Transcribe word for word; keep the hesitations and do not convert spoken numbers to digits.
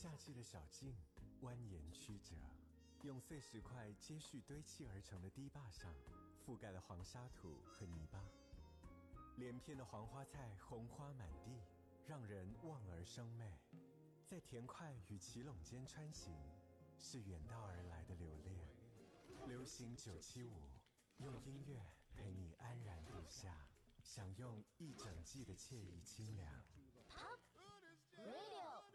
夏季的小径蜿蜒曲折，用碎石块接续堆砌而成的堤坝上，覆盖了黄沙土和泥巴。连片的黄花菜红花满地，让人望而生媚。在田块与奇垄间穿行，是远道而来的留恋。流行九七五，用音乐陪你安然度夏，享用一整季的惬意清凉。 Pop Radio。